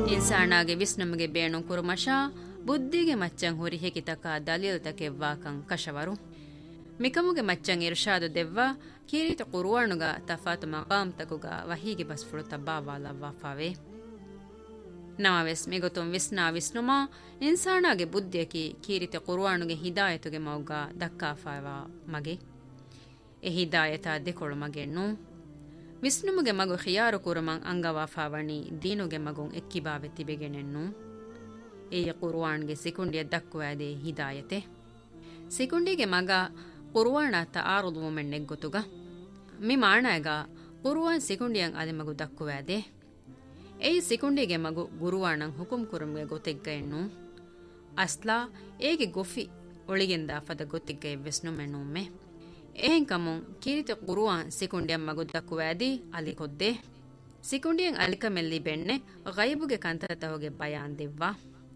ಇನ್ಸಾನಾಗೆ ವಿಸ್ನಮಗೆ ಬೇಣು ಕುರುಮಶ ಬುದ್ಧಿಗೆ ಮಚ್ಚಂ ಹುರಿ ಹೆಕಿತಕ ದಲೀಲ್ತಕೆವ್ವಾಕಂ ಕಶವರು ಮಿಕಮುಗೆ ಮಚ್ಚಂ ಇರ್ಷಾದು ದೆವ್ವ ಕೀರಿತ ಕುರುವಾಣುಗ ತಫಾತು ಮಕಾಮ್ ತಕುಗ ವಹೀಗೆ ಬಸ್ಫುಳು ತಬ್ಬಾವಾಲವ್ವಾಫಾವೆ ನಮವೆಸ್ ಮಿಗೊತುಂ ವಿಸ್ನಾ ವಿಸ್ನುಮಾ ಇನ್ಸಾನಾಗೆ ಬುದ್ಧಿಯಕಿ ಕೀರಿತ ಕುರುವಾಣುಗೆ ಹಿದಾಯತುಗೆ ಮೌಗ ದಕ್ಕಾಫಾವಾ ಮಗೆ ಎ ಹಿದಾಯತ ದೆಕೊಳು ಮಗೆನ್ನು ವಿಸ್ನುಮುಗೆ ಮಗು ಖಿಯಾರು ಕುರುಮಂ ಅಂಗವಾಫಾವಣಿ ದೀನುಗೆ ಮಗುಂ ಎಕ್ಕಿಬಾವೆ ತಿಬೆಗೆನೆನ್ನು ಏಯ ಕುರುವಾಣ್ಗೆ ಸಿಕುಂಡಿಯ ದಕ್ಕುವಾದೆ ಹಿದಾಯತೆ ಸಿಕುಂಡಿಗೆ ಮಗ ಕುರುವಾಣಾತ ಆರುದು ಮೊಮೆಣ್ಣೆಗ್ ಗೊತ್ತುಗ ಮಿ ಮಾಣಾಗ ಕುರುವಾನ್ ಸಿಕುಂಡಿಯಂ ಅದೆ ಮಗು ದಕ್ಕುವಾದೆ ಏಯ್ ಸಿಕುಂಡಿಗೆ ಮಗು ಗುರುವಾಣಂ ಹುಕುಂ ಕುರುಮ್ಗೆ ಗೊತ್ತಿಗ್ಗ ಎನ್ನು ಅಸ್ಲಾ ಏಗೆ ಗೊಫಿ ಒಳಿಗೆಂದ ಫದ ಗೊತ್ತಿಗ್ಗ ಎವ್ವೆಸ್ನು ಮೆಣ್ಣುಮ್ಮೆ ಏಹೆಂ ಕಮುಂ ಕೀರಿತ ಕುರುವಾನ್ ಸಿಕುಂಡಿಯಂ ಮಗು ದಕ್ಕುವಾದಿ ಅಲಿ ಕೊದ್ದೆ ಸಿಕುಂಡಿಯಂ ಅಲಿಕ ಮೆಲ್ಲಿ ಬೆಣ್ಣೆ ಗೈಬುಗೆ ಕಂತರತವಗೆ ಬಯಾನ್ ದೆವ್ವಾ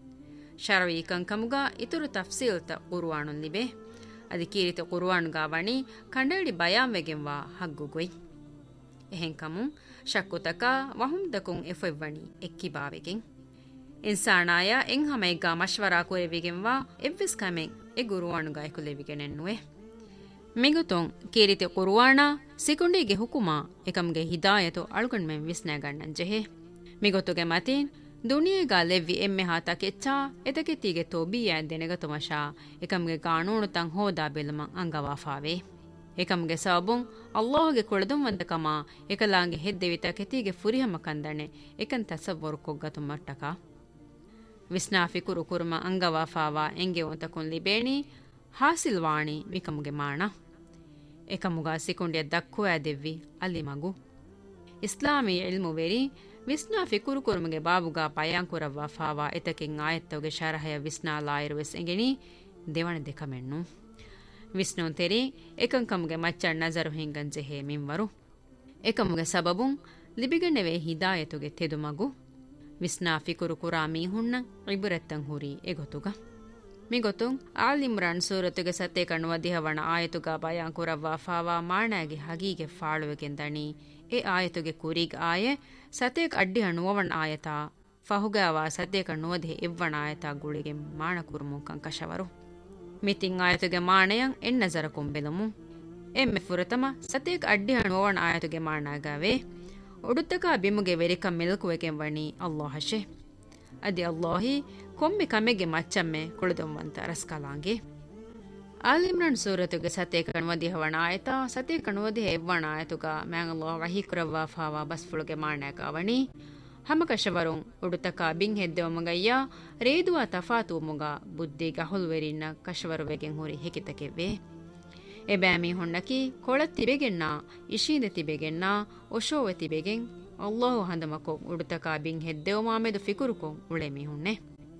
ಶರವಿ ಕಂಕಮುಗ ಇತುರು ತಫ್ಸೀಲ್ತ ಕುರುವಾಣುನ್ ಲಿಬೆ ಅದಿ ಕೀರಿತ ಕುರುವಾಣುಗಾ ವಣಿ ಕಂಡೇಡಿ ಬಯಾನ್ ವೆಗೆಂವಾ ಹಗ್ಗುಗೊಯ್ ಎಹೆಂ ಕಮುಂ ಶಕ್ಕುತಕ ವಹುಂದಕುಂ ಎಫೆವ್ವಣಿ ಎಕ್ಕಿಬಾವೆಗೆಂ ಇನ್ಸಾನಾಯ ಎಂ ಹಮೈಗಾ ಮಶ್ವರಾ ಕುರೆವಿಗೆಂವಾ ಎವ್ವಿಸ್ ಕಮೆಂ ಎ ಗುರುವಾಣುಗಾ ಎಕುಲೆವಿಗೆನೆನ್ನುವೆ ಮಿಗುತೊಂ ಕೀರಿತೆ ಕುರುವಾಣ ಸಿಕುಂಡಿಗೆ ಹುಕುಮ ಎಕಮ್ಗೆ ಹಿದಾಯತು ಅಳುಗಣ್ಮೆಂ ವಿಸ್ನಾಗಣ್ಣಂ ಜೆಹೆ ಮಿಗೊತುಗೆ ಮತೀನ್ ದುನಿಯೆಗಾ ಲೆವ್ವಿ ಎಮ್ಮೆ ಹಾತ ಕೆಚ್ಚಾ ಎತಕೆತ್ತಿಗೆ ತೋಬಿಯಾ ದೆನೆಗತುಮಶಾ ಎಕಮ್ಗೆ ಕಾನೂನು ತಂ ಹೋದಾ ಬೆಲಮಂ ಅಂಗವಾಫಾವೆ ಎಕಮ್ಗೆ ಸಬುಂ ಅಲ್ಲಾಹುಗೆ ಕುಳದುಂ ವಂತಕಮ ಎಕಲಾಂಗೆ ಹೆದ್ದೆವಿತ ಕೆತ್ತಿಗೆ ಫುರಿಹಮ ಕಂದಣೆ ಎಕನ್ ತಸವ್ವರು ಕೊಗ್ಗತು ಮಟ್ಟಕ ವಿಸ್ನಾಫಿ ಕುರು ಕುರುಮ ಅಂಗವಾಫಾವಾ ಎಂಗೆ ಒಂತಕುನ್ ಲಿಬೇಣಿ ಹಾಸಿಲ್ವಾಣಿ ವಿಕಮುಗೆ ಮಾಣ ಎಕಮುಗ ಸಿಕುಂಡಿಯ ದಕ್ಕುವಾ ದೆವ್ವಿ ಅಲ್ಲಿ ಮಗು ಇಸ್ಲಾಮಿ ಇಲ್ಮುವೆರಿ ವಿಸ್ನಾ ಫಿಕುರು ಕುರುಮಗೆ ಬಾಬುಗಾ ಪಯಾಂಕುರವ್ವಾ ಫಾವಾ ಎತಕೆಂ ಆಯತ್ತವಗೆ ಶರಹಯ ವಿಸ್ನಾ ಲಾಯಿರುವೆಸ್ ಎಂಗೆನಿ ದೇವಣ ದೆಕಮೆಣ್ಣು ವಿಸ್ನೋನ್ ತೆರಿ ಎಕಂಕಮುಗೆ ಮಚ್ಚಣ್ ನಜರು ಹಿಂಗನ್ ಜೆಹೆ ಮಿಂವರು ಎಕಮುಗೆ ಸಬಬುಂ ಲಿಬಿಗಣ್ಣೆವೆ ಹಿದಾಯತುಗೆ ತೆದು ಮಗು ವಿಸ್ನಾ ಫಿಕುರು ಕುರಾ ಮೀಹುಣ್ಣ ಇಬುರೆತ್ತಂ ಹುರಿ ಎಗೊತುಗ ಮಿಗೊತುಂ ಆಲ್ ಇಮ್ರಾನ್ ಸೂರತುಗೆ ಸತ್ತೆ ಕಣ್ಣುವ ದಿಹವಣ ಆಯತುಗ ಬಯಾಂಕುರವ್ವಾ ಫಾವಾ ಮಾಣಾಗಿ ಹಗೀಗೆ ಫಾಳುವೆಗೆಂದಣಿ ಎ ಆಯತುಗೆ ಕುರಿಗ್ ಆಯೆ ಸತೇಕ್ ಅಡ್ಡಿ ಹಣ್ಣುವವಣ ಆಯತ ಫಹುಗಾವ ಸದ್ದೆ ಕಣ್ಣುವದೆ ಇವ್ವಣ ಆಯತ ಗುಳಿಗೆ ಮಾಣ ಕುರುಮು ಕಂಕಶವರು ಮಿತಿಂ ಆಯತುಗೆ ಮಾಣೆಯಂ ಎನ್ನಜರ ಕೊಂಬೆಲಮು ಎಮ್ಮೆ ಫುರತಮ ಸತೇಕ್ ಅಡ್ಡಿ ಹಣ್ಣುವವಣ ಆಯತುಗೆ ಮಾಣಾಗವೆ ಒಡುತ್ತಕ ಬಿಮುಗೆ ವೆರಿಕ ಮೆಲ್ಕುವೆಗೆಂವಣಿ ಅಲ್ಲಾಹಶೆ ಅದಿ ಅಲ್ಲಾಹಿ ಕೊಮ್ಮೆ ಕಮೆಗೆ ಮಚ್ಚಮ್ಮೆ ಕುಳಿದುವಂತ ರಸ್ಕಲಾಂಗೆ ಆಲಿಮ್ರನ್ ಸೂರತುಗೆ ಸತೆ ಕಣ್ವದಿ ಹವಣ ಆಯತ ಸತೆ ಕಣ್ವದಿ ಎವ್ವಣ ಆಯತುಗ ಮ್ಯಾಂಗಲ್ಲೋ ವಹಿಕ್ರವ್ವಾ ಫಾವಾ ಬಸ್ಫುಳುಗೆ ಮಾಣ್ಯಾಕ ಅವಣಿ ಹಮಕಶವರುಂ ಉಡುತಕ ಬಿಂಗ್ ಹೆದ್ದೆವಮಗಯ್ಯ ರೇದುವ ತಫಾತು ಮುಗ ಬುದ್ಧಿಗ ಹುಲ್ವೆರಿನ್ನ ಕಶವರುವೆಗೆಂ ಹುರಿ ಹೆಕಿತಕೆವ್ವೆ ಎಬ್ಯಾಮಿ ಹೊಣ್ಣಕಿ ಕೊಳತ್ತಿಬೆಗೆನ್ನ ಇಶೀದೆ ತಿಬೆಗೆನ್ನ ಒಶೋವೆ ತಿಬೆಗೆಂ ಅಲ್ಲಾಹು ಹಂದಮಕೊ ಉಡುತಕ ಬಿಂಗ್ ಹೆದ್ದೆವಮಾಮೆದು ಫಿಕುರುಕೊಂ ಉಳೆಮಿ ಹುಣ್ಣೆ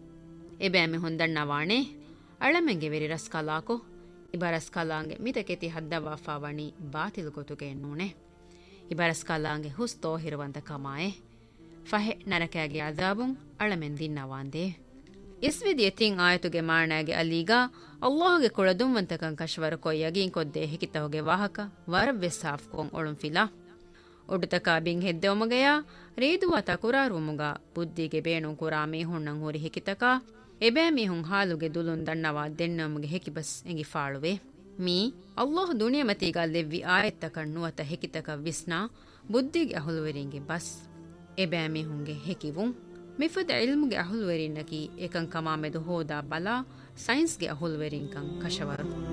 ಎಬ್ಯಾಮಿ ಹೊಂದಣ್ಣವಾಣೆ ಅಳಮೆಂಗೆ ವೆರಿ ರಸ್ಕಲಾಕೊ ಇಬರಸ್ಕಲಾಂಗೆ ಮಿತಕೆತಿ ಹದ್ದವಾಫಾವಣಿ ಬಾತಿಲು ಗೊತುಗೆ ಎನ್ನೂಣೆ ಇಬರಸ್ಕಲಾಂಗೆ ಹುಸ್ತೋ ಹಿರುವಂತ ಕಮಾಯೆ ಫಹೆ ನರಕಾಗಿ ಅಜಾಬುಂ ಅಳಮೆನ್ ದಿನ್ನವಾಂದೆ ಇಸ್ವಿದಿ ಎತಿಂ ಆಯತುಗೆ ಮಾಣಾಗೆ ಅಲೀಗ ಅಲ್ಲಾಹುಗೆ ಕೊಳದುಂವಂತಕಂ ಕಶ್ವರ ಕೊಯ್ಯಗಿನ್ ಕೊದ್ದೆ ಹೆಕಿತಹುಗೆ ವಾಹಕ ವರವ್ವೆ ಸಾಫ್ಕೊಂ ಒಳುಂ ಫಿಲಾ ಒಡುತಕ ಬಿಂಗ್ ಹೆದ್ದೆವಮಗೆಯ ರೇದುವ ತಕುರಾರುಮುಗ ಬುದ್ಧಿಗೆ ಬೇಣು ಕುರಾ ಮೀಹುಣ್ಣಂ ಹುರಿ ಹೆಕಿತಕ ಎಬෑ ಮೀಹುಂ ಹಾಲುಗೆ ದುಲುನ್ ದಣ್ಣವಾ ದೆನ್ನಮುಗೆ ಹೆಕಿಬಸ್ ಎಂಗಿ ಫಾಳುವೆ ಮೀ ಅಲ್ಲಾಹ್ ದುನಿಯಮತಿಗ ಲೆವ್ವಿ ಆಯತ್ತ ಕಣ್ಣುವತ ಹೆಕಿತಕ ವಿಸ್ನಾ ಬುದ್ಧಿಗೆ ಅಹುಲುವೆರಿಂಗೆ ಬಸ್ ಎಬෑ ಮೀಹುಂಗೆ ಹೆಕಿವುಂ ಮಿಫದ ಇಲ್ಮುಗೆ ಅಹುಲುವೆರಿನ್ನಕಿ ಏಕಂ ಕಮಾಮೆದು ಹೋದಾ ಬಲಾ ಸೈನ್ಸ್ಗೆ ಅಹುಲುವೆರಿಂಕಂ ಕಶವರು